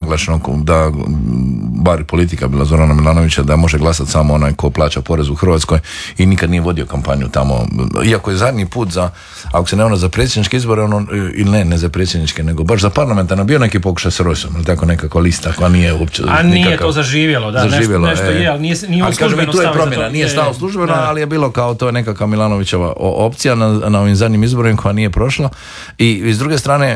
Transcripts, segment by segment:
naglašeno da bar politika bila Zorana Milanovića da može glasati samo onaj ko plaća porez u Hrvatskoj i nikad nije vodio kampanju tamo. Iako je zadnji put ako se ne ono za predsjedničke izbore, ili ne za predsjedničke, nego baš za parlamentarno bio neki pokušaj s Rojsom, ili tako nekakva lista koja nije uopće... A nije to zaživjelo, da, nešto je, ali nije u službeno stao za to. Nije stao službeno, ali je bilo kao to je nekakva Milanovićeva opcija na ovim zadnjim izborima koja nije prošla. I s druge strane,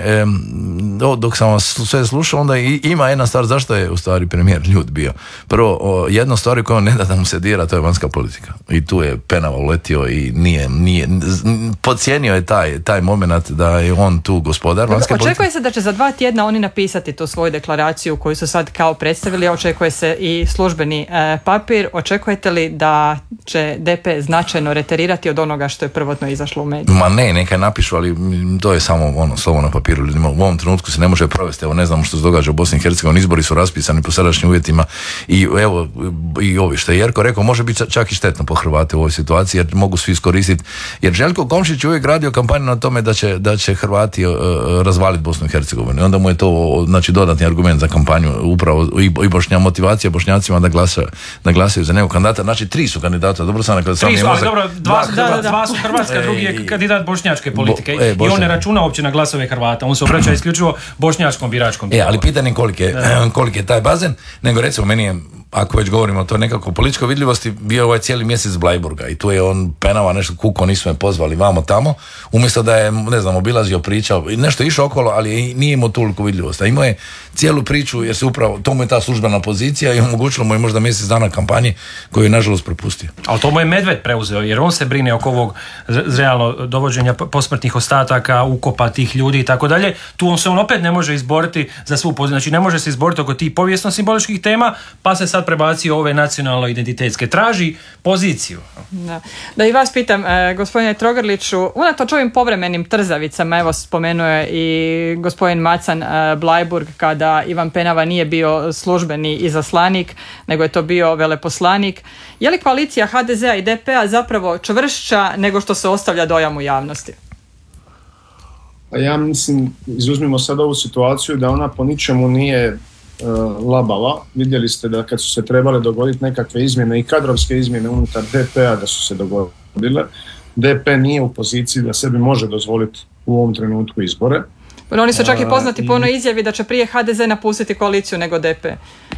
dok sam vas sve slušao, onda ima jedna stvar zašto je u stvari premijer ljut bio. Prvo, jedna stvar koja ne da mu se dira, to je vanjska politika. I tu je penava uletio i nije podcijenio je taj moment da je on tu gospodar vanjske politike. Očekuje se da će za 2 tjedna oni napisati tu svoju deklaraciju koju su sad kao predstavili, očekuje se i službeni papir. Očekujete li da će DP značajno reterirati od onoga što je prvotno izašlo u mediju? Ma neka napišu, ali to je samo slovo na papiru. Ljudima u ovom trenutku se ne može provesti. Evo, ne znamo što se događa u Bosni i Hercegovini, izbori su raspisani po sadašnjim uvjetima i evo i ovi što je Jerko rekao, može biti čak i štetno po Hrvate u ovoj situaciji jer mogu svi iskoristiti. Jer Željko Komšić uvijek radio kampanju na tome da će Hrvati razvaliti Bosnu i Hercegovinu. I onda mu je to dodatni argument za kampanju, upravo i motivacija Bošnjacima da glasaju za nekog kandidata. Znači 3 su kandidata, dobro sam rekao. 3 su, ali dobro, 2 su Hrvatska, drugi je kandidat bošnjačke politike. I on ne računa uopće na glasove Hrvata, on se obraća isključivo bošnjačkom biračkom tijelu. Ali pitanje koliki je taj bazen, nego recimo meni je, ako već govorimo o to nekako političkoj vidljivosti, bio ovaj cijeli mjesec Blajburga i tu je on penava nešto kuko, nismo je pozvali vamo tamo, umjesto da je, ne znam, obilazio, pričao, nešto išao okolo, ali nije imao toliko vidljivosti. A imao je cijelu priču jer se upravo, to mu je ta službena pozicija i omogućilo mu je možda mjesec dana kampanje koju je nažalost propustio. Ali to mu je Medved preuzeo jer on se brine oko ovog realno dovođenja posmrtnih ostataka, ukopa tih ljudi i tako dalje. Tu on opet ne može izboriti za svu poziciju, znači ne može se izboriti oko tih povijesno-simboličkih tema, pa se sad prebacio ove nacionalno-identitetske. Traži poziciju. Da i vas pitam, gospodine Trogrliću, unatoč ovim povremenim trzavicama, evo spomenuo je i gospodin Macan Blajburg kada Ivan Penava nije bio službeni izaslanik, nego je to bio veleposlanik. Je li koalicija HDZ-a i DP-a zapravo čvršća nego što se ostavlja dojam u javnosti? Ja mislim, izuzmimo sad ovu situaciju da ona po ničemu nije labava. Vidjeli ste da kad su se trebale dogoditi nekakve izmjene i kadrovske izmjene unutar DP-a da su se dogodile. DP nije u poziciji da sebi može dozvoliti u ovom trenutku izbore. Oni su čak i poznati po onoj izjavi da će prije HDZ napustiti koaliciju nego DP.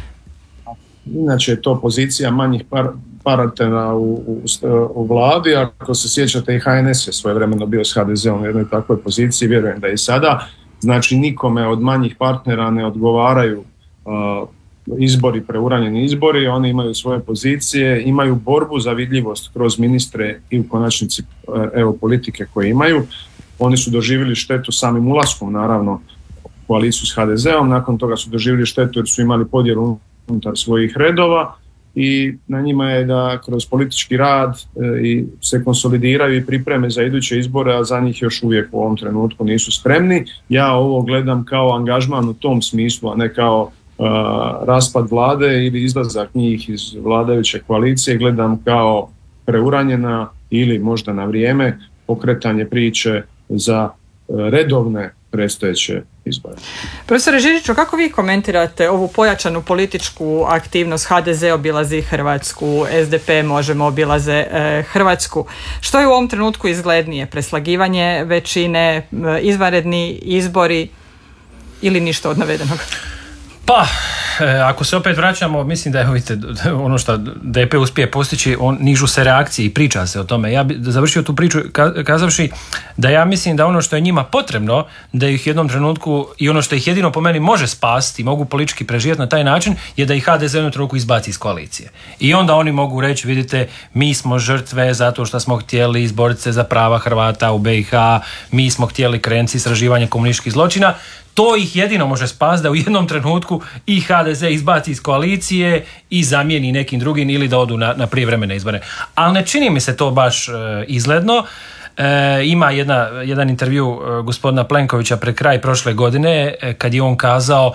Inače je to pozicija manjih partnera u vladi. Ako se sjećate, i HNS je svojevremeno bio s HDZ-om u jednoj takvoj poziciji, vjerujem da i sada. Znači nikome od manjih partnera ne odgovaraju izbori, preuranjeni izbori, oni imaju svoje pozicije, imaju borbu za vidljivost kroz ministre i u konačnici politike koje imaju. Oni su doživjeli štetu samim ulaskom, naravno, u koaliciju s HDZ-om, nakon toga su doživjeli štetu jer su imali podjelu unutar svojih redova i na njima je da kroz politički rad i se konsolidiraju i pripreme za iduće izbore, a za njih još uvijek u ovom trenutku nisu spremni. Ja ovo gledam kao angažman u tom smislu, a ne kao raspad vlade ili izlazak njih iz vladajuće koalicije, gledam kao preuranjena ili možda na vrijeme pokretanje priče za redovne predstojeće izbore. Profesore Žižiću, kako vi komentirate ovu pojačanu političku aktivnost? HDZ obilazi Hrvatsku, SDP Možemo obilaze Hrvatsku. Što je u ovom trenutku izglednije? Preslagivanje većine, izvanredni izbori ili ništa od navedenog? Pa, ako se opet vraćamo, mislim da je ono što DP uspije postići, nižu se reakcije i priča se o tome. Ja bih završio tu priču kazavši da ja mislim da ono što je njima potrebno, da ih jednom trenutku i ono što ih jedino po meni može spasiti, mogu politički preživjeti na taj način, je da ih HDZ jednom trenutku izbaci iz koalicije. I onda oni mogu reći, vidite, mi smo žrtve zato što smo htjeli izboriti se za prava Hrvata u BiH, mi smo htjeli krenuti istraživanje komunističkih zločina. To ih jedino može spasiti da u jednom trenutku i HDZ izbaci iz koalicije i zamijeni nekim drugim ili da odu na prijevremene izbore. Ali ne čini mi se to baš izgledno. Ima jedan intervju gospodina Plenkovića pred kraj prošle godine kad je on kazao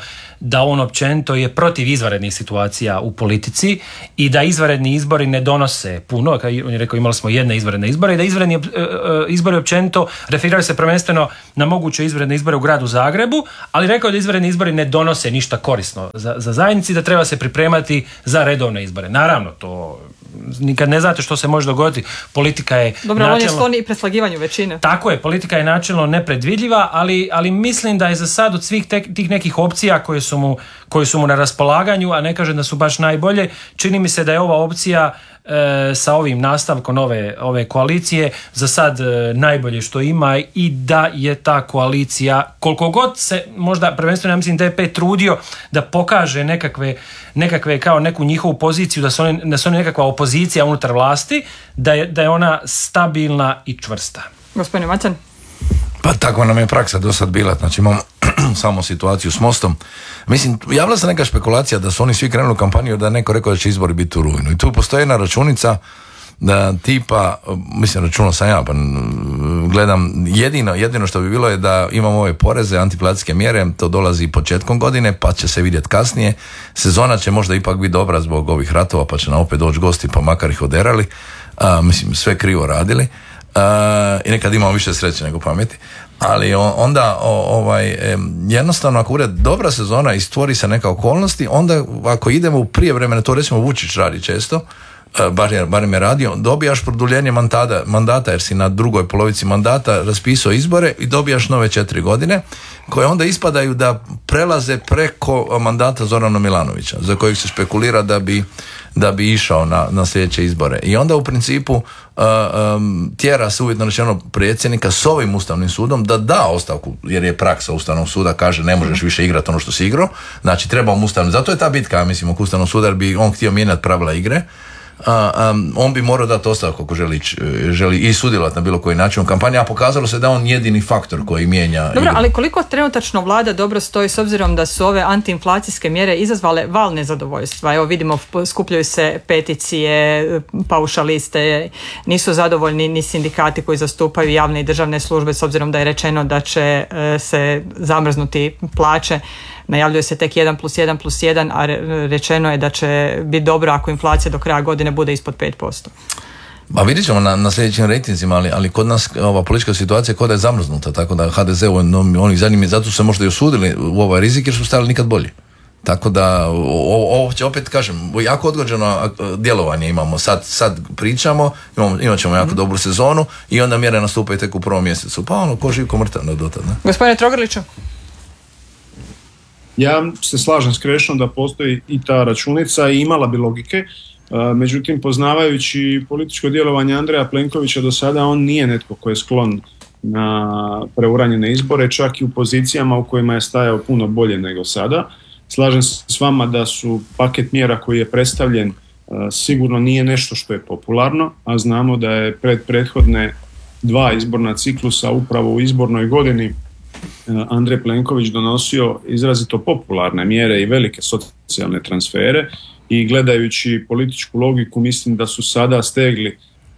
da on općenito je protiv izvanrednih situacija u politici i da izvanredni izbori ne donose puno, on je rekao imali smo jedne izvanredne izbore i da izvanredni izbori općenito referiraju se prvenstveno na moguće izvanredne izbore u gradu Zagrebu, ali rekao je da izvanredni izbori ne donose ništa korisno za zajednici, da treba se pripremati za redovne izbore. Naravno, to nikad ne znate što se može dogoditi. Politika je dobro, načelno... on je sklon i preslagivanju većine. Tako je, politika je načelno nepredvidljiva, ali mislim da je za sad od svih tih nekih opcija koje su mu na raspolaganju, a ne kažem da su baš najbolje, čini mi se da je ova opcija sa ovim nastavkom ove koalicije za sad najbolje što ima i da je ta koalicija, koliko god se možda prvenstveno ja mislim DP trudio da pokaže nekakve kao neku njihovu poziciju, da su oni nekakva opozicija unutar vlasti, da je ona stabilna i čvrsta. Gospodine Macan? Pa tako nam je praksa do sad bila, znači imamo samo situaciju s Mostom. Mislim, javila se neka špekulacija da su oni svi krenuli u kampanju da neko rekao da će izbori biti u rujnu. I tu postoji jedna računica da tipa, mislim računao sam ja, pa gledam, jedino što bi bilo je da imamo ove poreze, antiinflacijske mjere, to dolazi početkom godine, pa će se vidjeti kasnije. Sezona će možda ipak biti dobra zbog ovih ratova, pa će nam opet doći gosti, pa makar ih oderali. Mislim, sve krivo radili. I nekad imamo više sreće nego pameti, ali onda jednostavno ako bude dobra sezona i stvori se neka okolnosti, onda ako idemo u prijevremene, to recimo Vučić radi često, barem je radio, dobijaš produljenje mandata jer si na drugoj polovici mandata raspisao izbore i dobijaš nove 4 godine koje onda ispadaju da prelaze preko mandata Zorana Milanovića za kojeg se špekulira da bi išao na sljedeće izbore. I onda u principu tjera se uvjetno rečeno predsjednika s ovim Ustavnim sudom da da ostavku, jer je praksa Ustavnog suda, kaže ne možeš više igrati ono što si igrao, znači treba mu Ustavni, zato je ta bitka, ja mislim, oko Ustavnog suda, jer bi on htio mijenjati pravila igre. On bi morao dati ostavku ako želi i sudjelovati na bilo koji način u kampanji, a pokazalo se da on jedini faktor koji mijenja. Dobro, ali koliko trenutačno vlada dobro stoji s obzirom da su ove antiinflacijske mjere izazvale val nezadovoljstva? Evo vidimo, skupljaju se peticije, paušaliste, nisu zadovoljni ni sindikati koji zastupaju javne i državne službe s obzirom da je rečeno da će se zamrznuti plaće. Najavljuje se tek 1+1+1, a rečeno je da će biti dobro ako inflacija do kraja godine bude ispod 5%. Pa vidjet ćemo na sljedećim rejtinzima, ali kod nas ova politička situacija kod je zamrznuta, tako da HDZ oni zadnjim, zato su se možda i osudili u ovaj rizik jer su stali nikad bolji. Tako da ovo će opet kažem, jako odgođeno djelovanje imamo, sad pričamo, imat ćemo jako dobru sezonu i onda mjere nastupaju tek u prvom mjesecu, pa ko živ ko mrtav do tad. Gospodine Trogrliću? Ja se slažem s Krešom da postoji i ta računica i imala bi logike, međutim poznavajući političko djelovanje Andreja Plenkovića do sada, on nije netko koji je sklon na preuranjene izbore, čak i u pozicijama u kojima je stajao puno bolje nego sada. Slažem se s vama da su paket mjera koji je predstavljen sigurno nije nešto što je popularno, a znamo da je prethodne 2 izborna ciklusa upravo u izbornoj godini Andrej Plenković donosio izrazito popularne mjere i velike socijalne transfere i gledajući političku logiku mislim da su sada stegli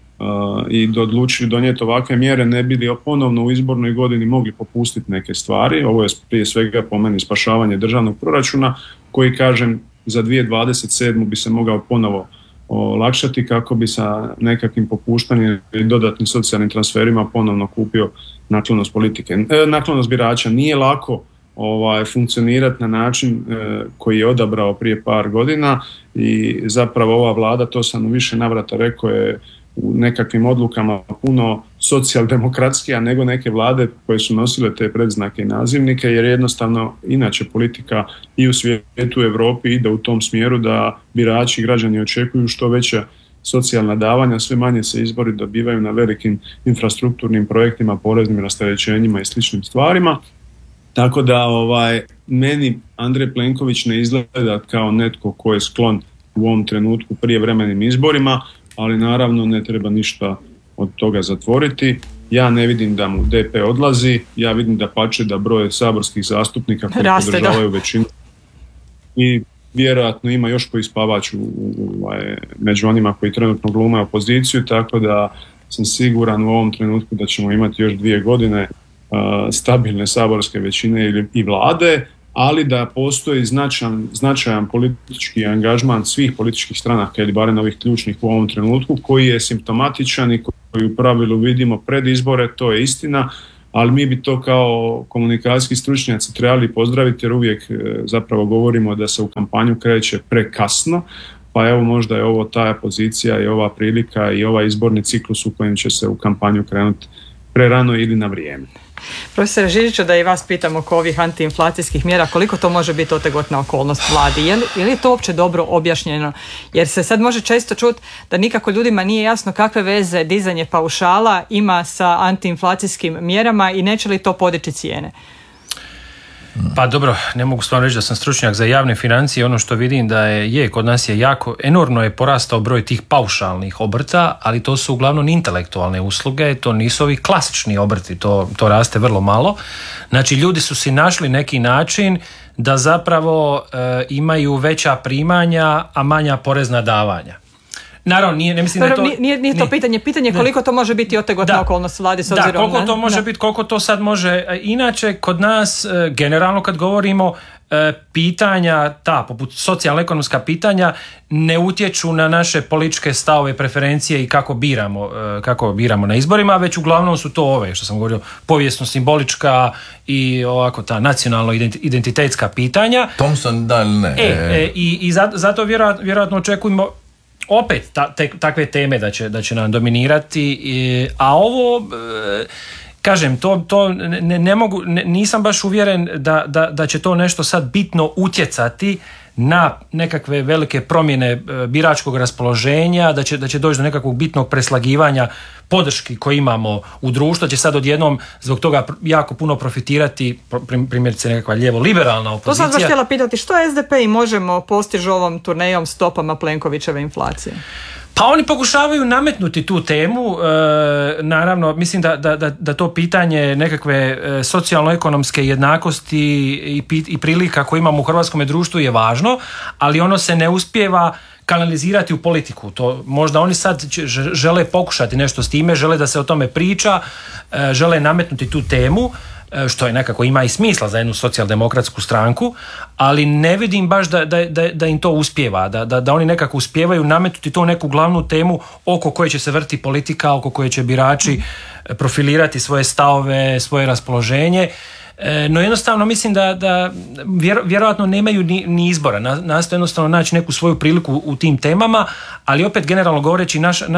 i odlučili donijeti ovakve mjere ne bi li ponovno u izbornoj godini mogli popustiti neke stvari. Ovo je prije svega po meni spašavanje državnog proračuna koji kažem za 2027. bi se mogao ponovo olakšati kako bi sa nekakvim popuštanjem i dodatnim socijalnim transferima ponovno kupio naklonost politike. Naklonost birača nije lako funkcionirati na način koji je odabrao prije par godina i zapravo ova vlada, to sam u više navrata rekao, je u nekakvim odlukama puno socijaldemokratskija nego neke vlade koje su nosile te predznake i nazivnike, jer jednostavno inače politika i u svijetu i u Europi ide u tom smjeru da birači i građani očekuju što veća socijalna davanja, sve manje se izbori dobivaju na velikim infrastrukturnim projektima, poreznim rasterećenjima i sličnim stvarima. Tako da meni Andrej Plenković ne izgleda kao netko ko je sklon u ovom trenutku prijevremenim izborima, ali naravno ne treba ništa od toga zatvoriti. Ja ne vidim da mu DP odlazi, ja vidim da pače da broj saborskih zastupnika koji podržavaju većinu i vjerojatno ima još koji spavač među onima koji trenutno glume opoziciju, tako da sam siguran u ovom trenutku da ćemo imati još 2 godine stabilne saborske većine i vlade, ali da postoji značajan politički angažman svih političkih stranaka ili barem ovih ključnih u ovom trenutku, koji je simptomatičan i koji u pravilu vidimo pred izbore, to je istina, ali mi bi to kao komunikacijski stručnjaci trebali pozdraviti jer uvijek zapravo govorimo da se u kampanju kreće prekasno, pa evo možda je ovo ta pozicija i ova prilika i ovaj izborni ciklus u kojem će se u kampanju krenuti prerano ili na vrijeme. Profesore Žižiću, da i vas pitam oko ovih antiinflacijskih mjera, koliko to može biti otegotna okolnost vladi? Je li to uopće dobro objašnjeno? Jer se sad može često čuti da nikako ljudima nije jasno kakve veze dizanje paušala ima sa antiinflacijskim mjerama i neće li to podići cijene? Pa dobro, ne mogu stvarno reći da sam stručnjak za javne financije. Ono što vidim da kod nas je enormno je porastao broj tih paušalnih obrta, ali to su uglavnom intelektualne usluge, to nisu ovi klasični obrti, to raste vrlo malo. Znači ljudi su si našli neki način da zapravo imaju veća primanja, a manja porezna davanja. Naravno, ne mislim da je to... Nije to pitanje koliko to može biti otegotna okolnost vladi s obzirom na... Da, koliko to može biti, koliko to sad može... Inače, kod nas, generalno kad govorimo, pitanja, poput socijalno-ekonomska pitanja, ne utječu na naše političke stavove, preferencije i kako biramo na izborima, već uglavnom su to ove, što sam govorio, povijesno-simbolička i ovako ta nacionalno-identitetska pitanja. Thompson, da ili ne? I zato vjerojatno očekujemo opet takve teme da će nam dominirati, a ovo kažem, to ne mogu, nisam baš uvjeren da će to nešto sad bitno utjecati na nekakve velike promjene biračkog raspoloženja, da će doći do nekakvog bitnog preslagivanja podrški koje imamo u društvu, da će sad odjednom zbog toga jako puno profitirati primjerice nekakva lijevo-liberalna opozicija. To sam vas htjela pitati, što SDP i Možemo postižu ovom turnejom stopama Plenkovićeve inflacije? Pa oni pokušavaju nametnuti tu temu, naravno mislim da to pitanje nekakve socijalno-ekonomske jednakosti i prilika koje imamo u hrvatskom društvu je važno, ali ono se ne uspijeva kanalizirati u politiku. To možda oni sad žele pokušati nešto s time, žele da se o tome priča, žele nametnuti tu temu, što je nekako ima i smisla za jednu socijaldemokratsku stranku, ali ne vidim baš da im to uspijeva, da oni nekako uspijevaju nametnuti to neku glavnu temu oko koje će se vrti politika, oko koje će birači profilirati svoje stavove, svoje raspoloženje. No jednostavno mislim da vjerojatno nemaju ni izbora, nastoje jednostavno naći neku svoju priliku u tim temama, ali opet generalno govoreći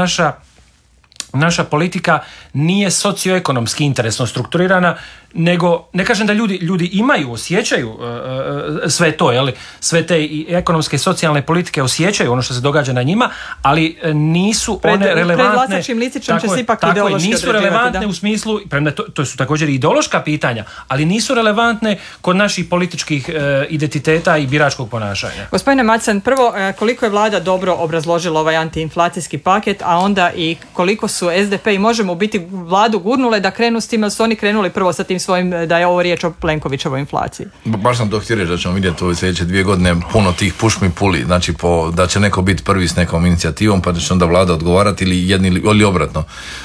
naša politika nije socioekonomski interesno strukturirana, nego ne kažem da ljudi osjećaju sve to, sve te i ekonomske i socijalne politike osjećaju ono što se događa na njima, ali nisu one relevantne. Pred glasačkim listićem će se ipak ideološki nisu relevantne u smislu, premda to su također ideološka pitanja, ali nisu relevantne kod naših političkih identiteta i biračkog ponašanja. Gospodine Macan, prvo koliko je vlada dobro obrazložila ovaj antiinflacijski paket, a onda i koliko su SDP i Možemo u biti vladu gurnule da krenu s tim, ali su oni krenuli prvo sa tim svojim, da je ovo riječ o Plenkovićevoj inflaciji. Baš sam to htio reći da ćemo vidjeti u sljedeće 2 godine puno tih puš mi puli, znači da će neko biti prvi s nekom inicijativom pa da će onda vlada odgovarati ili obratno.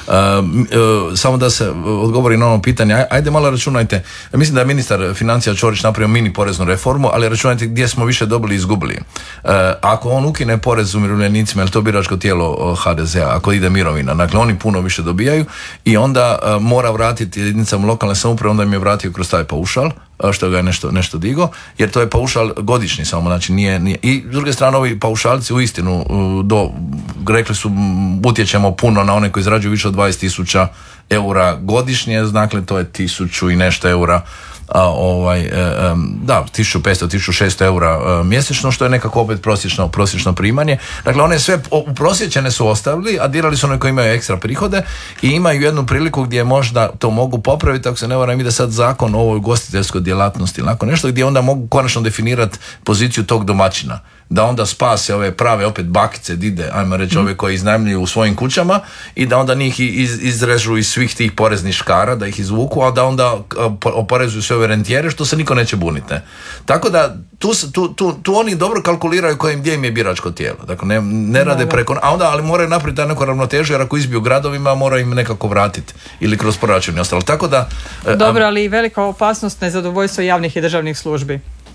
Samo da se odgovori na ono pitanje, ajde malo računajte, mislim da je ministar financija Ćorić napravio mini poreznu reformu, ali računajte gdje smo više dobili i izgubili. Ako on ukine porez umirovljenicima, je li to biračko tijelo HDZ-a, ako ide mirovina, dakle oni puno više dobijaju i onda mora vratiti jedinicama lokalne samouprave, onda im je vratio kroz taj paušal, što ga je nešto digo, jer to je paušal godišnji samo, znači nije. I s druge strane ovi paušalci uistinu rekli su utječemo puno na one koji zarađuju više od 20.000 eura godišnje, dakle to je 1000 i nešto eura, 1500, 1600 eura mjesečno, što je nekako opet prosječno primanje. Dakle, one sve uprosječene su ostavili, a dirali su one koji imaju ekstra prihode i imaju jednu priliku gdje možda to mogu popraviti, ako se ne varam, ide sad zakon o ovoj ugostiteljskoj djelatnosti ili nakon nešto gdje onda mogu konačno definirati poziciju tog domaćina, da onda spase ove prave opet bakice, dide, ajmo reći ove koji iznajmljuju u svojim kućama i da onda njih izrežu iz svih tih poreznih škara, da ih izvuku, a da onda oporezuju sve ove rentijere, što se niko neće buniti. Tako da tu oni dobro kalkuliraju gdje im je biračko tijelo. Dakle, ne rade preko, ali moraju napraviti taj neku ravnotežu, jer ako izbiju gradovima, mora im nekako vratiti ili kroz proračun i ostalo. Tako da... Dobro, ali velika opasnost nezadovoljstva javnih i državnih službi.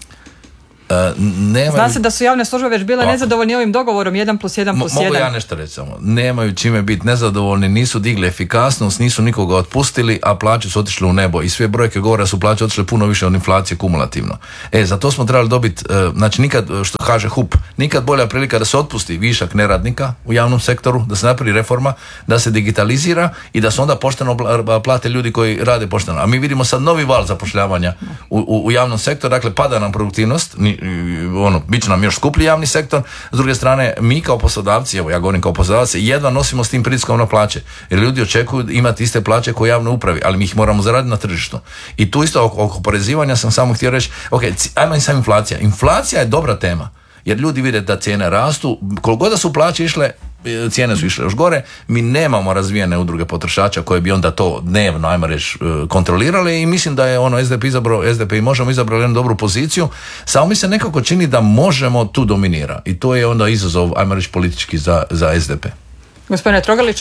Zna se da su javne službe već bile nezadovoljni ovim dogovorom 1+1+1. Mogu ja nešto reći samo. Nemaju čime biti nezadovoljni, nisu digli efikasnost, nisu nikoga otpustili, a plaće su otišle u nebo. I sve brojke govore da su plaće otišle puno više od inflacije kumulativno. Za to smo trebali dobiti, znači nikad, što kaže HUP, nikad bolja prilika da se otpusti višak neradnika u javnom sektoru, da se napravi reforma, da se digitalizira i da se onda pošteno plate ljudi koji rade pošteno. A mi vidimo sad novi val zapošljavanja u javnom sektoru, dakle pada nam produktivnost, bit će nam još skuplji javni sektor. S druge strane, mi kao poslodavci, evo ja govorim kao poslodavac, jedva nosimo s tim pritiskom na plaće, jer ljudi očekuju imati iste plaće koje u javnoj upravi, ali mi ih moramo zaraditi na tržištu. I tu isto oko porezivanja sam samo htio reći, ajmo i sam inflacija. Inflacija je dobra tema, jer ljudi vide da cijene rastu, koliko god da su plaće išle, cijene su išle još gore, mi nemamo razvijene udruge potrošača koje bi onda to dnevno, ajmo reći, kontrolirale i mislim da je SDP i Možemo izabrali jednu dobru poziciju, samo mi se nekako čini da Možemo tu dominira i to je onda izazov, ajmo reći, politički za SDP. Gospodine Trogaliću.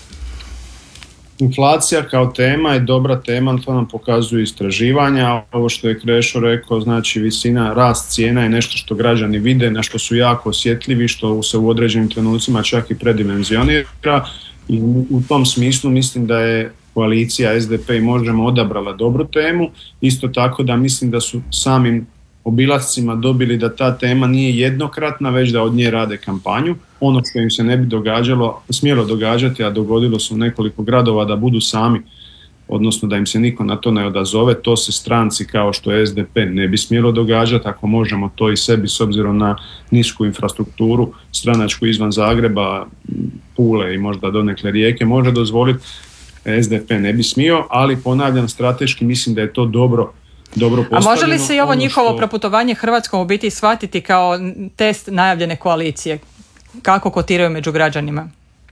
Inflacija kao tema je dobra tema, to nam pokazuju istraživanja. Ovo što je Krešo rekao, znači visina, rast cijena je nešto što građani vide, na što su jako osjetljivi, što se u određenim trenucima čak i predimenzionira. I u tom smislu mislim da je koalicija SDP i Možemo odabrala dobru temu. Isto tako da mislim da su samim obilascima dobili da ta tema nije jednokratna, već da od nje rade kampanju. Ono što im se ne bi smjelo događati, a dogodilo se u nekoliko gradova, da budu sami, odnosno da im se niko na to ne odazove, to se stranci kao što je SDP ne bi smjelo događati. Ako možemo to i sebi s obzirom na nisku infrastrukturu stranačku izvan Zagreba, Pule i možda donekle Rijeke može dozvoliti, SDP ne bi smio, ali ponavljam, strateški mislim da je to dobro postavljeno. A može li se i ovo njihovo proputovanje Hrvatskom u biti shvatiti kao test najavljene koalicije? Kako kotiraju među građanima?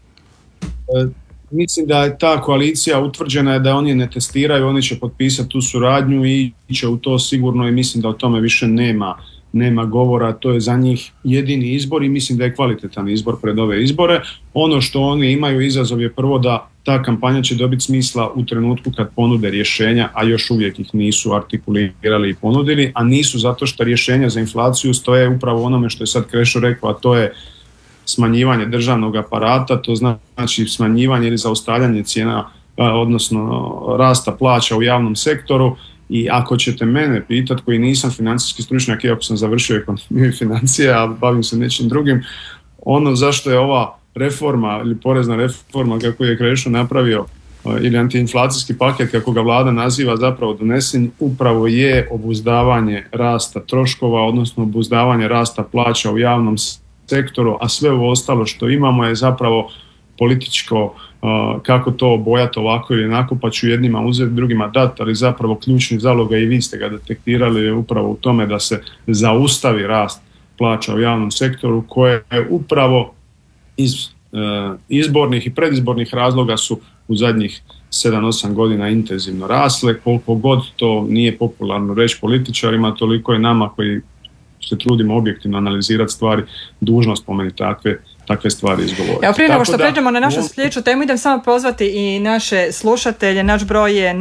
Mislim da je ta koalicija utvrđena, da oni ne testiraju, oni će potpisati tu suradnju i će u to sigurno, i mislim da o tome više nema govora. To je za njih jedini izbor i mislim da je kvalitetan izbor pred ove izbore. Ono što oni imaju izazov je prvo da ta kampanja će dobiti smisla u trenutku kad ponude rješenja, a još uvijek ih nisu artikulirali i ponudili, a nisu zato što rješenja za inflaciju stoje upravo onome što je sad Krešo rekao, a to je smanjivanje državnog aparata, to znači smanjivanje ili zaustavljanje cijena, odnosno rasta plaća u javnom sektoru. I ako ćete mene pitati, koji nisam financijski stručnjak, iako sam završio ekonomiju i financije, a bavim se nečim drugim, ono zašto je ova reforma ili porezna reforma kako je Krešo napravio, ili antiinflacijski paket kako ga vlada naziva, zapravo donesen, upravo je obuzdavanje rasta troškova, odnosno obuzdavanje rasta plaća u javnom sektoru, a sve ovo ostalo što imamo je zapravo političko, kako to obojati ovako ili onako, pa ću jednima uzeti, drugima dati, ali zapravo ključni zaloga, i vi ste ga detektirali, je upravo u tome da se zaustavi rast plaća u javnom sektoru, koje upravo iz izbornih i predizbornih razloga su u zadnjih 7-8 godina intenzivno rasle. Koliko god to nije popularno reći političarima, toliko je nama koji se trudimo objektivno analizirati stvari dužnost po meni takve stvari izgovoriti. Evo, prije nego što pređemo na našu sljedeću temu, idem samo pozvati i naše slušatelje. Naš broj je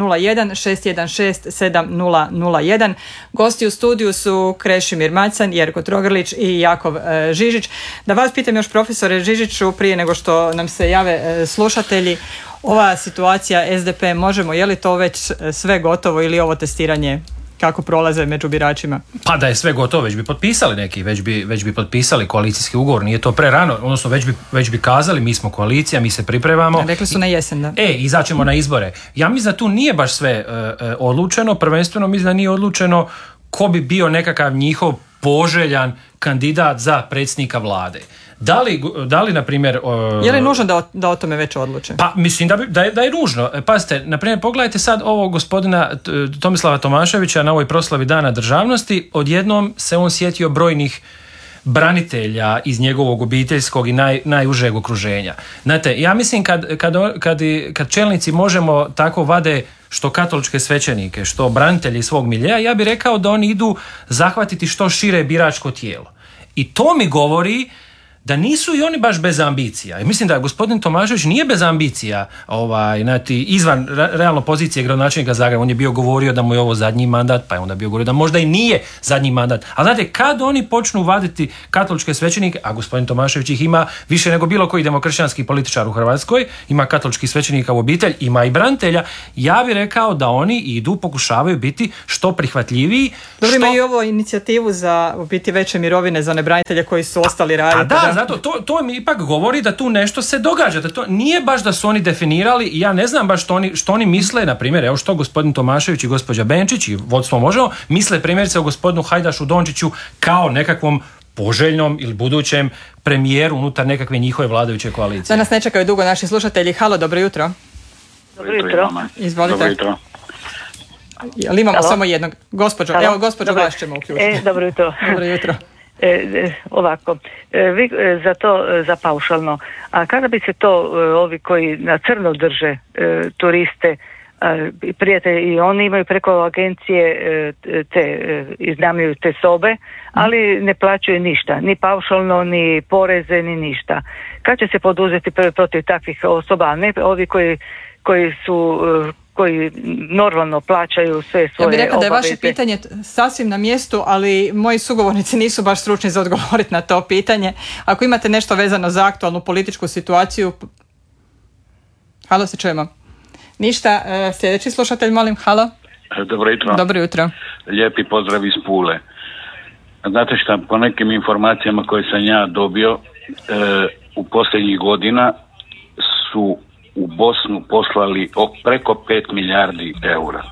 01-616-7001. Gosti u studiju su Krešimir Macan, Jerko Trogrlić i Jakov Žižić. Da vas pitam još, profesore Žižiću, prije nego što nam se jave slušatelji, ova situacija SDP Možemo, je li to već sve gotovo ili ovo testiranje kako prolaze među biračima? Pa da je sve gotovo, već bi potpisali neki, već bi potpisali koalicijski ugovor, nije to prerano, odnosno već bi kazali mi smo koalicija, mi se pripremamo. Rekli su na jesen, da. Izaćemo na izbore. Ja mislim da tu nije baš sve odlučeno, prvenstveno mislim da nije odlučeno ko bi bio nekakav njihov poželjan kandidat za predsjednika vlade. Da li, na primjer... Je li nužno da o tome već odluče? Pa mislim da je nužno. Pazite, na primjer, pogledajte sad ovog gospodina Tomislava Tomaševića na ovoj proslavi Dana državnosti. Odjednom se on sjetio brojnih branitelja iz njegovog obiteljskog i najužeg okruženja. Znate, ja mislim kad čelnici Možemo tako vade što katoličke svećenike, što branitelji iz svog miljeja, ja bih rekao da oni idu zahvatiti što šire biračko tijelo. I to mi govori da nisu i oni baš bez ambicija. I mislim da gospodin Tomašević nije bez ambicija izvan realno pozicije gradonačelnika Zagreba. On je bio govorio da mu je ovo zadnji mandat, pa je onda bio govorio da možda i nije zadnji mandat. A znate, kad oni počnu vaditi katoličke svećenike, a gospodin Tomašević ih ima više nego bilo koji demokršćanski političar u Hrvatskoj, ima katoličkih svećenika u obitelj, ima i branitelja, ja bih rekao da oni idu, pokušavaju biti što prihvatljiviji. Dobro, ima i ovo inicijativu za biti veće mirovine za one branitelje koji su ostali raditi. A da, zato to mi ipak govori da tu nešto se događa, da to nije baš da su oni definirali i ja ne znam baš što oni misle, na primjer, evo što gospodin Tomašević i gospođa Benčić i vodstvo Možemo misle primjerice o gospodinu Hajdašu Dončiću kao nekakvom poželjnom ili budućem premijeru unutar nekakve njihove vladajuće koalicije. Danas ne čekaju dugo naši slušatelji. Halo, dobro jutro. Dobro jutro. Izvolite. Dobro jutro. Ali imamo samo jednog. Gospođo, evo gospođo, vas ćemo uključiti. Dobro jutro. Dobro jutro. Ovako, vi za paušalno, a kada bi se to ovi koji na crno drže turiste, prijatelji, i oni imaju preko agencije iznajmljuju te sobe, ali ne plaćaju ništa, ni paušalno, ni poreze, ni ništa. Kad će se poduzeti protiv takvih osoba, a ne ovi koji normalno plaćaju sve svoje obaveze? Ja bih rekla da je vaše pitanje sasvim na mjestu, ali moji sugovornici nisu baš stručni za odgovoriti na to pitanje. Ako imate nešto vezano za aktualnu političku situaciju... Halo, se čujemo. Ništa, sljedeći slušatelj, molim. Halo. Dobro jutro. Dobro jutro. Lijepi pozdrav iz Pule. Znate šta, po nekim informacijama koje sam ja dobio, u posljednjih godina su u Bosnu poslali preko 5 milijardi eura.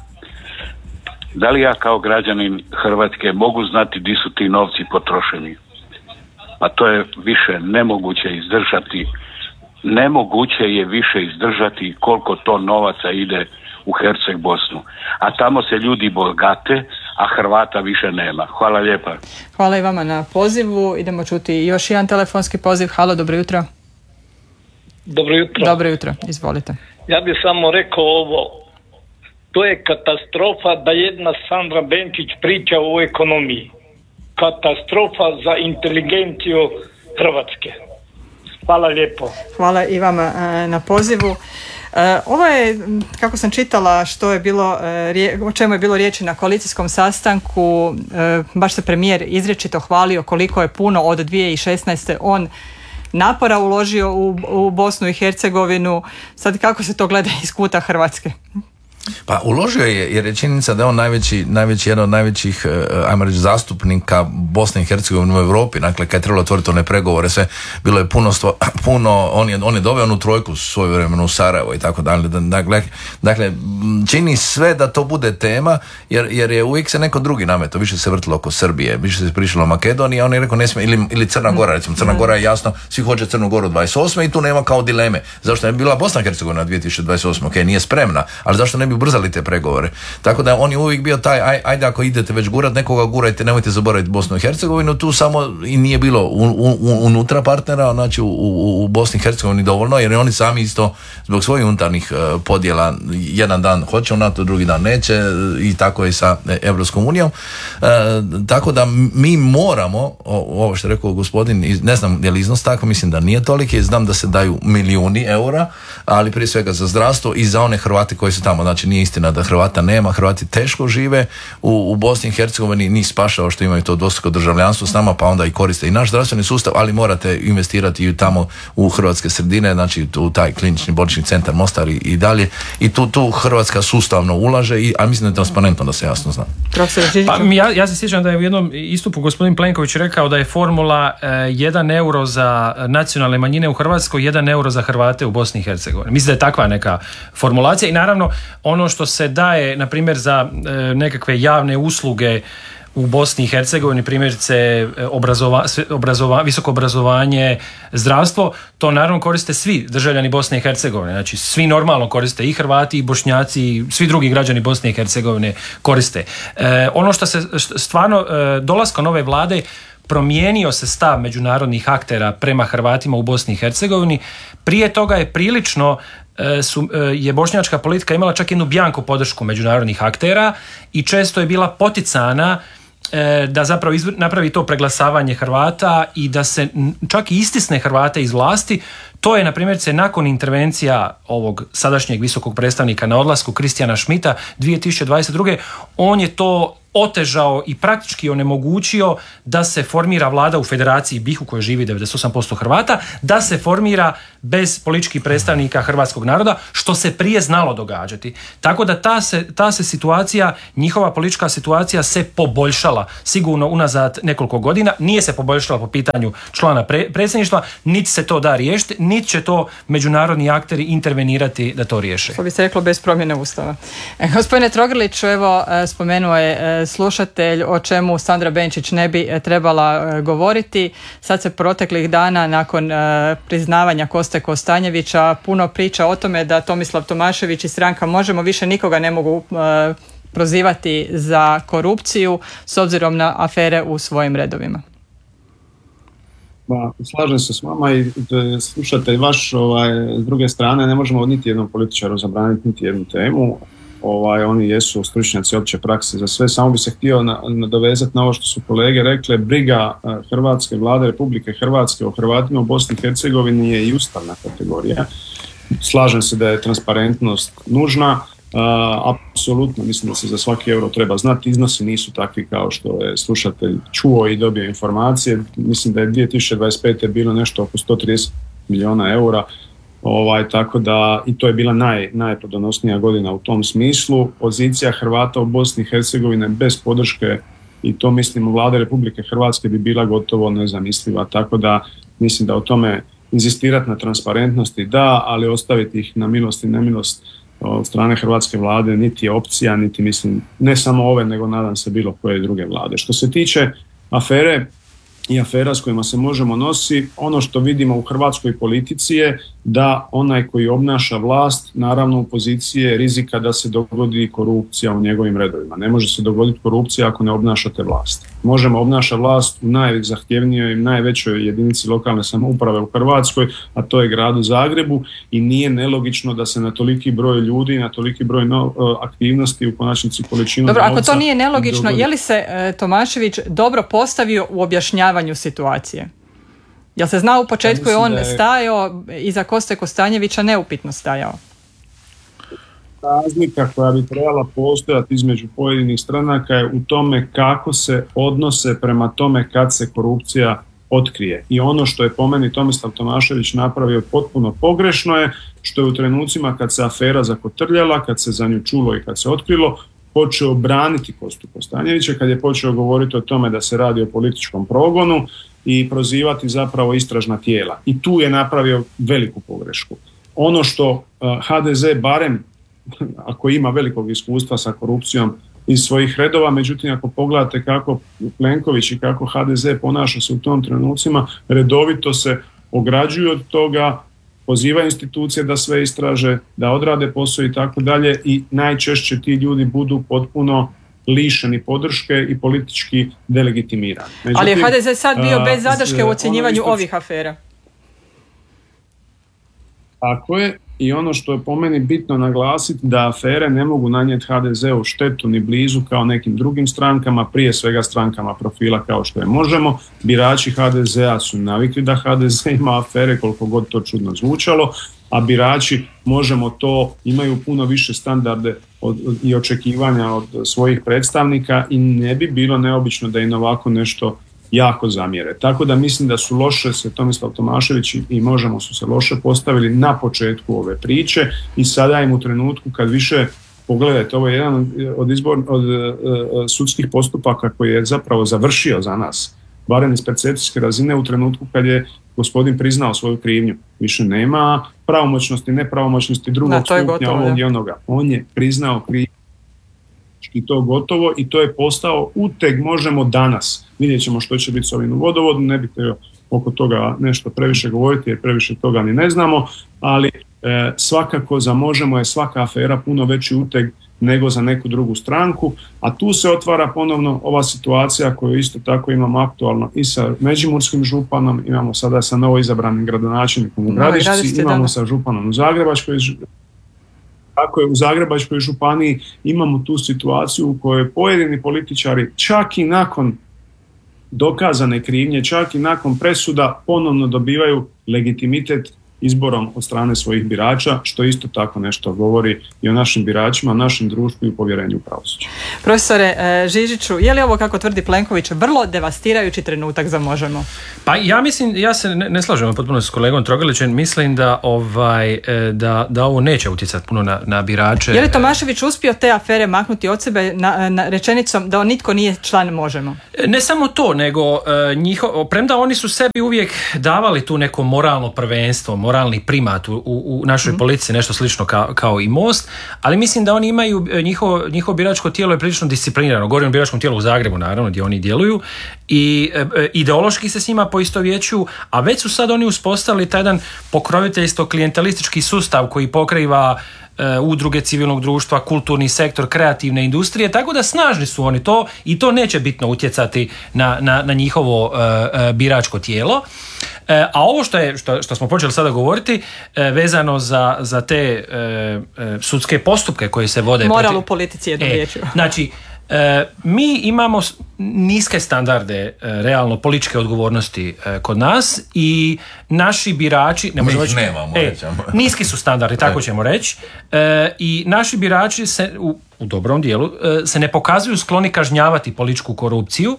Da li ja kao građanin Hrvatske mogu znati di su ti novci potrošeni? Pa to je više nemoguće izdržati. Nemoguće je više izdržati koliko to novaca ide u Herceg Bosnu. A tamo se ljudi bogate, a Hrvata više nema. Hvala lijepa. Hvala i vama na pozivu. Idemo čuti još jedan telefonski poziv. Halo, dobro jutro. Dobro jutro. Dobro jutro, izvolite. Ja bih samo rekao ovo. To je katastrofa da jedna Sandra Benčić priča o ekonomiji. Katastrofa za inteligenciju Hrvatske. Hvala lijepo. Hvala i vama na pozivu. Ovo je, kako sam čitala, što je bilo, o čemu je bilo riječi na koalicijskom sastanku, baš se premijer izričito hvalio koliko je puno od 2016. on napora uložio u Bosnu i Hercegovinu. Sad kako se to gleda iz kuta Hrvatske? Pa uložio je, jer je činjenica da je on najveći jedan od najvećih, ajmo reći, zastupnika Bosne i Hercegovine u Europi. Dakle, kad je trebalo otvoriti one pregovore, sve bilo je puno, on je doveo onu trojku svoju vremenu u Sarajevo i tako dalje. Dakle, čini sve da to bude tema, jer je uvijek se neko drugi nameto, više se vrtilo oko Srbije, više se prišlo Makedonije, on je rekao ne smije, ili Crna Gora, recimo, Crna Gora je jasno, svi hoće Crnu Goru 28. i tu nema kao dileme. Zašto ne bi bila Bosna i Hercegovina 2028. Ok, nije spremna, ali zašto ne bi ubrzali te pregovore? Tako da on je uvijek bio taj, ajde ako idete već gurat, nekoga gurajte, nemojte zaboraviti Bosnu i Hercegovinu, tu samo i nije bilo unutra partnera, znači u Bosni i Hercegovini dovoljno, jer oni sami isto zbog svojih unutarnjih podjela jedan dan hoće u NATO, drugi dan neće, i tako je sa Europskom unijom. Tako da mi moramo, ovo što je rekao gospodin, ne znam je li iznos tako, mislim da nije toliki, znam da se daju milijuni eura, ali prije svega za zdravstvo i za one Hrvate koji su tamo. Znači nije istina da Hrvata nema, Hrvati teško žive u Bosni i Hercegovini, nije spašao što imaju to dvostruko državljanstvo s nama, pa onda i koriste i naš zdravstveni sustav, ali morate investirati i tamo u hrvatske sredine, znači u taj klinični bolnički centar Mostar i dalje, i tu Hrvatska sustavno ulaže, a mislim da je transparentno, da se jasno zna. Pa, ja se sjećam da je u jednom istupu gospodin Plenković rekao da je formula 1 euro za nacionalne manjine u Hrvatskoj, 1 euro za Hrvate u Bosni i Hercegovini. Mislim da je takva neka formulacija, i naravno ono što se daje, na primjer, za nekakve javne usluge u Bosni i Hercegovini, primjerice visoko obrazovanje, zdravstvo, to naravno koriste svi državljani Bosne i Hercegovine. Znači svi normalno koriste, i Hrvati, i Bošnjaci, i svi drugi građani Bosne i Hercegovine koriste. Ono što se stvarno dolaskom nove vlade promijenio se stav međunarodnih aktera prema Hrvatima u Bosni i Hercegovini. Prije toga je prilično je bošnjačka politika imala čak jednu bjanko podršku međunarodnih aktera i često je bila poticana da zapravo napravi to preglasavanje Hrvata i da se čak i istisne Hrvate iz vlasti. To je, na primjer, nakon intervencija ovog sadašnjeg visokog predstavnika na odlasku Kristijana Schmidta 2022. on je to otežao i praktički onemogućio da se formira vlada u Federaciji BiH u kojoj živi 98% Hrvata, da se formira bez političkih predstavnika hrvatskog naroda, što se prije znalo događati. Tako da ta se situacija, njihova politička situacija se poboljšala sigurno unazad nekoliko godina. Nije se poboljšala po pitanju člana predsjedništva, niti se to da riješiti, niti će to međunarodni akteri intervenirati da to riješe. To bi se reklo bez promjene Ustava. Gospodine Trogrliću, evo spomenuo je slušatelj o čemu Sandra Benčić ne bi trebala govoriti. Sad se proteklih dana nakon priznavanja Koste Kostanjevića puno priča o tome da Tomislav Tomašević i stranka Možemo više nikoga ne mogu prozivati za korupciju s obzirom na afere u svojim redovima. Slažem se s vama i slušate vaš, s druge strane ne možemo niti jednom političaru zabraniti niti jednu temu. Oni jesu stručnjaci opće prakse za sve. Samo bi se htio nadovezati na ovo što su kolege rekle. Briga Hrvatske vlade Republike Hrvatske o Hrvatima u Bosni i Hercegovini je i ustavna kategorija. Slažem se da je transparentnost nužna. Apsolutno, mislim da se za svaki euro treba znati. Iznosi nisu takvi kao što je slušatelj čuo i dobio informacije. Mislim da je 2025. bilo nešto oko 130 milijuna eura. Tako da i to je bila najplodonosnija godina u tom smislu. Pozicija Hrvata u Bosni i Hercegovini bez podrške, i to mislim vlade Republike Hrvatske, bi bila gotovo nezamisliva. Tako da mislim da o tome inzistirati na transparentnosti da, ali ostaviti ih na milost i nemilost od strane hrvatske vlade niti je opcija, niti mislim ne samo ove, nego nadam se bilo koje druge vlade. Što se tiče afere i afera s kojima se Možemo nosi, ono što vidimo u hrvatskoj politici je da onaj koji obnaša vlast, naravno u poziciji je rizika da se dogodi korupcija u njegovim redovima. Ne može se dogoditi korupcija ako ne obnašate vlast. Možemo obnaša vlast u najzahtjevnijoj i najvećoj jedinici lokalne samouprave u Hrvatskoj, a to je gradu Zagrebu, i nije nelogično da se na toliki broj ljudi, na toliki broj aktivnosti, u konačnici količinu novca... Dobro, ako to nije nelogično, je li se Tomašević dobro postavio u objašnjavanju situacije? Jel se zna u početku je on stajao iza Koste Kostanjevića, neupitno stajao? Razlika koja bi trebala postojati između pojedinih stranaka je u tome kako se odnose prema tome kad se korupcija otkrije. I ono što je po meni Tomislav Tomašević napravio potpuno pogrešno je što je u trenucima kad se afera zakotrljala, kad se za nju čulo i kad se otkrilo, počeo braniti Kostu Kostanjevića, kad je počeo govoriti o tome da se radi o političkom progonu i prozivati zapravo istražna tijela. I tu je napravio veliku pogrešku. Ono što HDZ barem, ako ima velikog iskustva sa korupcijom iz svojih redova, međutim ako pogledate kako Plenković i kako HDZ ponaša se u tom trenucima, redovito se ograđuju od toga, pozivaju institucije da sve istraže, da odrade posao i tako dalje, i najčešće ti ljudi budu potpuno lišeni podrške i politički delegitimirani. Međutim, ali je HDZ sad bio bez zadrške u ocjenjivanju ovih afera. Tako je, i ono što je po meni bitno naglasiti, da afere ne mogu nanijeti HDZ-u štetu ni blizu kao nekim drugim strankama, prije svega strankama profila kao što je Možemo. Birači HDZ-a su navikli da HDZ ima afere, koliko god to čudno zvučalo, a birači Možemo to imaju puno više standarde i očekivanja od svojih predstavnika i ne bi bilo neobično da im ovako nešto jako zamjere. Tako da mislim da su loše se Tomislav Tomašević i Možemo su se loše postavili na početku ove priče i sada im u trenutku kad više, pogledajte, ovo je jedan od sudskih postupaka koji je zapravo završio za nas, barem iz percepcijske razine, u trenutku kad je gospodin priznao svoju krivnju. Više nema pravomoćnosti, nepravomoćnosti drugog stupnja ovog i onoga. On je priznao krivnju i to gotovo, i to je postao uteg Možemo danas. Vidjet ćemo što će biti s ovim vodovodom, ne bih htio oko toga nešto previše govoriti jer previše toga ni ne znamo, ali svakako za Možemo je svaka afera puno veći uteg nego za neku drugu stranku, a tu se otvara ponovno ova situacija koju isto tako imamo aktualno i sa međimurskim županom, imamo sada sa novoizabranim gradonačelnikom u Gradišci, imamo sa županom u Zagrebačkoj Tako je, u Zagrebačkoj županiji imamo tu situaciju u kojoj pojedini političari čak i nakon dokazane krivnje, čak i nakon presuda ponovno dobivaju legitimitet izborom od strane svojih birača, što isto tako nešto govori i o našim biračima, o našem društvu i u povjerenju u pravosuđe. Profesore Žižiću, je li ovo, kako tvrdi Plenković, vrlo devastirajući trenutak za Možemo? Pa ja mislim, ja se ne slažem potpuno s kolegom Trogalićem, mislim da ovo neće utjecati puno na birače. Je li Tomašević uspio te afere maknuti od sebe na rečenicom da on nitko nije član Možemo? Ne samo to, nego premda oni su sebi uvijek davali tu neko moralno prvenstvo, moralni primat u našoj politici, nešto slično kao i Most, ali mislim da oni imaju, njihovo biračko tijelo je prilično disciplinirano. Govorim o biračkom tijelu u Zagrebu, naravno, gdje oni djeluju, i ideološki se s njima poistovjećuju, a već su sad oni uspostavili taj jedan pokroviteljstvo klijentelistički sustav koji pokriva udruge civilnog društva, kulturni sektor, kreativne industrije, tako da snažni su oni to i to neće bitno utjecati na njihovo biračko tijelo. A ovo što smo počeli sada govoriti, vezano za te sudske postupke koje se vode... Moral u politici jednom riječju. Znači, mi imamo niske standarde realno političke odgovornosti kod nas i naši birači... Mi ih nemamo, niski su standardi, tako ćemo reći. I naši birači se u dobrom dijelu se ne pokazuju skloni kažnjavati političku korupciju.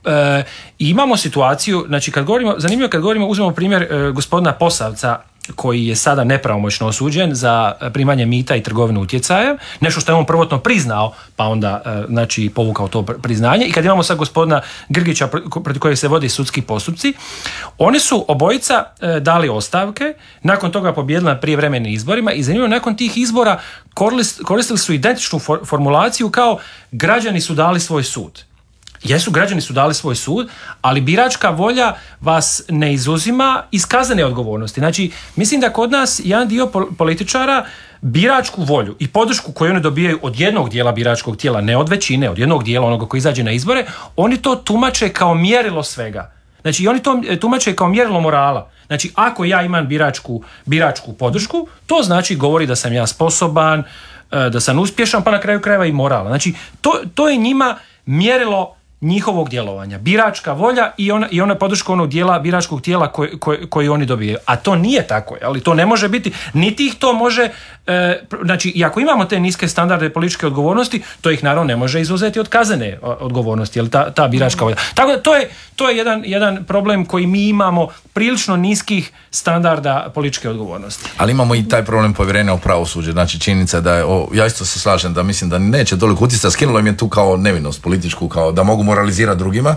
I imamo situaciju, znači zanimljivo kad govorimo, uzmemo primjer gospodina Posavca, koji je sada nepravomoćno osuđen za primanje mita i trgovinu utjecajem, nešto što je on prvotno priznao, pa onda znači povukao to priznanje. I kad imamo sad gospodina Grgića protiv kojeg se vodi sudski postupci, oni su obojica dali ostavke, nakon toga pobijedili na prijevremenim izborima i zanimljivo, nakon tih izbora koristili su identičnu formulaciju kao građani su dali svoj sud. Jesu, građani su dali svoj sud, ali biračka volja vas ne izuzima iz kaznene odgovornosti. Znači, mislim da kod nas jedan dio političara biračku volju i podršku koju oni dobijaju od jednog dijela biračkog tijela, ne od većine, od jednog dijela onoga koji izađe na izbore, oni to tumače kao mjerilo svega. Znači, oni to tumače kao mjerilo morala. Znači, ako ja imam biračku podršku, to znači govori da sam ja sposoban, da sam uspješan, pa na kraju krajeva i morala. Znači, to je njima mjerilo njihovog djelovanja, biračka volja i ona podrška onog dijela biračkog tijela koji oni dobijaju. A to nije tako, ali to ne može biti, niti ih to može, znači, i ako imamo te niske standarde političke odgovornosti, to ih naravno ne može izuzeti od kaznene odgovornosti, jer ta biračka volja. Tako da to je jedan problem koji mi imamo, prilično niskih standarda političke odgovornosti. Ali imamo i taj problem povjerenja u pravosuđe, znači činjenica da je, ja isto se slažem da mislim da neće toliko utjecati, skinulo im je tu kao nevinost političku, kao da mogu moralizirati drugima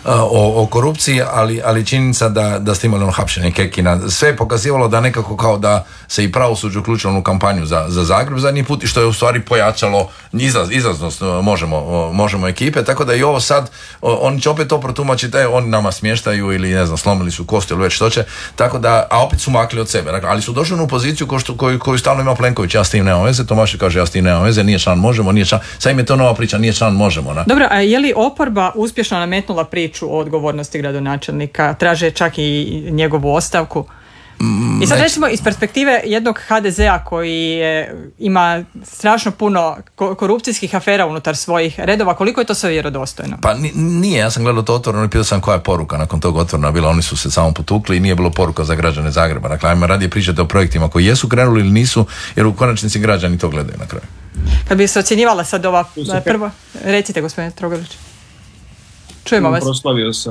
o korupciji, ali činjenica da ste imali hapšenje Kekina, sve je pokazivalo da nekako kao da se i pravosuđe uključilo u kampanju za Zagreb zadnji put i što je u stvari pojačalo izlaznost možemo ekipe, tako da i ovo sad oni će opet to protumačiti, oni nama smještaju ili ne znam, slomili su kosti ili već što će, tako da, a opet su makli od sebe, ali su došli u poziciju koju stalno ima Plenković, ja s tim nemam veze, Tomašević kaže ja s tim nemam veze, nije član Možemo, nije član, sad im je to nova priča, nije član Možemo. Ne? Dobro, a je li oporba uspješno nametnula priču o odgovornosti gradonačelnika, traže čak i njegovu ostavku? I sad recimo iz perspektive jednog HDZ-a koji ima strašno puno korupcijskih afera unutar svojih redova, koliko je to sve vjerodostojno? Pa nije, ja sam gledao to otvoreno i pitao sam koja je poruka nakon tog otvorena bila, oni su se samo potukli i nije bilo poruka za građane Zagreba. Dakle, ajmo radije pričati o projektima koji jesu krenuli ili nisu, jer u konačnici građani to gledaju na kraju. Kad bi se ocjenjivala sad ova prva... Recite, gospodine Trogalić. Čujemo vas. Proslavio sam.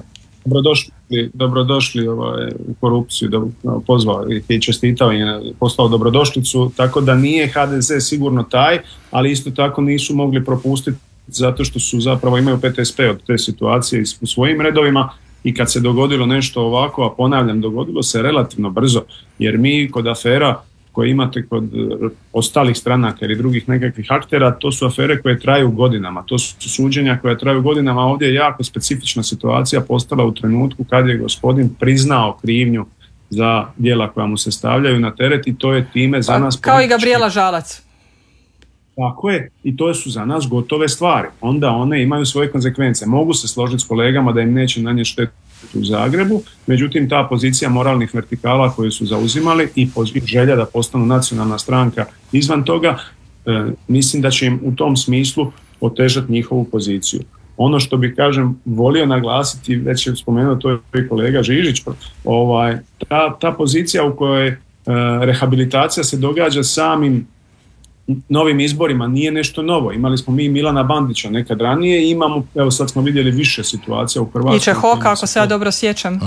Dobrodošli u korupciju, pozvao i čestitao i poslao dobrodošlicu, tako da nije HDZ sigurno taj, ali isto tako nisu mogli propustiti zato što su zapravo imaju PTSP od te situacije u svojim redovima i kad se dogodilo nešto ovako, a ponavljam, dogodilo se relativno brzo, jer mi kod afera koje imate kod ostalih stranaka ili drugih nekakvih aktera, to su afere koje traju godinama, to su suđenja koje traju godinama, ovdje je jako specifična situacija postala u trenutku kad je gospodin priznao krivnju za djela koja mu se stavljaju na teret i to je time za nas... Kao i Gabrijela Žalac. Tako je, i to su za nas gotove stvari. Onda one imaju svoje konsekvence. Mogu se složiti s kolegama da im neće nanijeti štetu u Zagrebu, međutim ta pozicija moralnih vertikala koje su zauzimali i želja da postanu nacionalna stranka izvan toga mislim da će im u tom smislu otežati njihovu poziciju. Ono što bi, kažem, volio naglasiti, već je spomenuo to je kolega Žižić, ta pozicija u kojoj rehabilitacija se događa samim novim izborima nije nešto novo. Imali smo mi Milana Bandića nekad ranije i imamo, evo sad smo vidjeli više situacija u Hrvatskoj. I Čehoka, ako se ja dobro sjećam.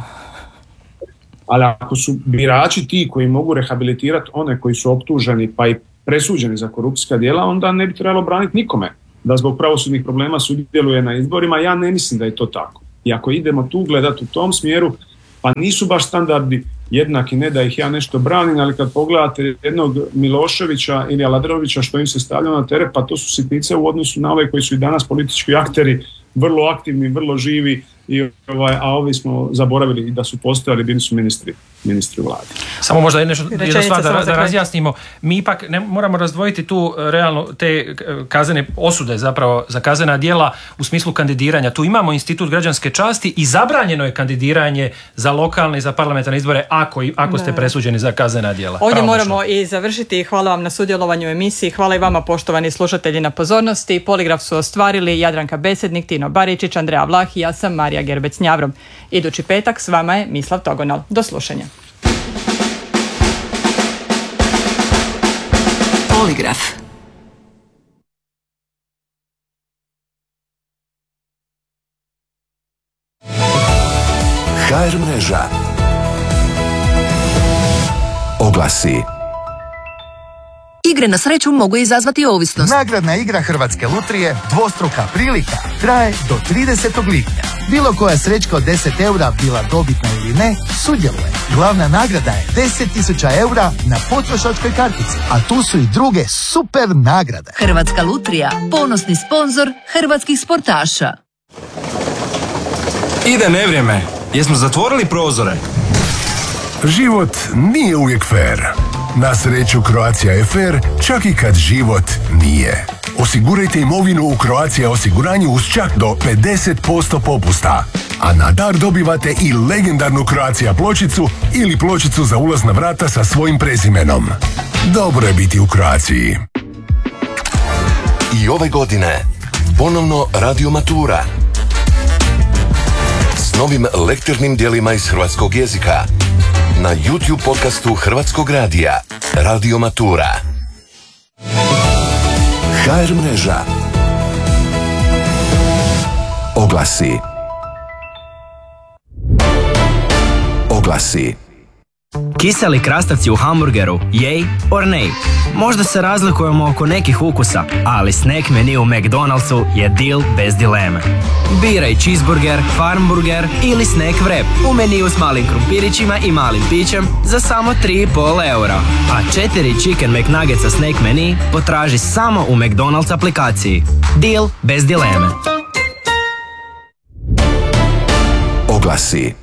Ali ako su birači ti koji mogu rehabilitirati one koji su optuženi pa i presuđeni za korupcijska djela, onda ne bi trebalo braniti nikome da zbog pravosudnih problema sudjeluje na izborima. Ja ne mislim da je to tako. I ako idemo tu gledati u tom smjeru, pa nisu baš standardi jednaki, ne da ih ja nešto branim, ali kad pogledate jednog Miloševića ili Aladrovića što im se stavlja na teret, pa to su sitnice u odnosu na ove koji su i danas politički akteri, vrlo aktivni, vrlo živi, a ovi smo zaboravili da su postojali, bili su ministri u vladi. Samo možda jedna stvar da razjasnimo. Mi ipak moramo razdvojiti tu realno te kaznene osude zapravo za kaznena djela u smislu kandidiranja. Tu imamo institut građanske časti i zabranjeno je kandidiranje za lokalne i za parlamentarne izbore ako ste presuđeni za kaznena djela. Ovdje moramo i završiti. Hvala vam na sudjelovanju u emisiji. Hvala i vama, poštovani slušatelji, na pozornosti. Poligraf su ostvarili Jadranka Besednik, Tino Baričić, Andreja Vlah i ja sam Marija Gerbec-Njavrom. Idući petak s vama je Mislav Togonal. Do slušanja. Poligraf. HR mreža. Oglasi. Igre na sreću mogu izazvati ovisnost. Nagradna igra Hrvatske lutrije Dvostruka prilika traje do 30. lipnja. Bilo koja srećka od 10 eura, bila dobitna ili ne, sudjeluje. Glavna nagrada je 10.000 eura na potrošačkoj kartici, a tu su i druge super nagrade. Hrvatska lutrija, ponosni sponzor hrvatskih sportaša. Ide nevrijeme. Jesmo zatvorili prozore? Život nije uvijek fair. Na sreću Croatia je fair, čak i kad život nije. Osigurajte imovinu u Croatia osiguranju uz čak do 50% popusta. A na dar dobivate i legendarnu Croatia pločicu ili pločicu za ulaz na vrata sa svojim prezimenom. Dobro je biti u Croaciji. I ove godine ponovno Radio Matura s novim lektornim djelima iz hrvatskog jezika na YouTube podcastu Hrvatskog radija Radio Matura. HR mreža. Oglasi. Oglasi. Kiseli krastavci u hamburgeru, yay or nay? Možda se razlikujemo oko nekih ukusa, ali snack menu u McDonald'su je deal bez dileme. Biraj cheeseburger, farmburger ili snack wrap u meniju s malim krumpirićima i malim pićem za samo 3,5 eura. A 4 Chicken McNuggetsa snack menu potraži samo u McDonald's aplikaciji. Deal bez dileme. Oglasi.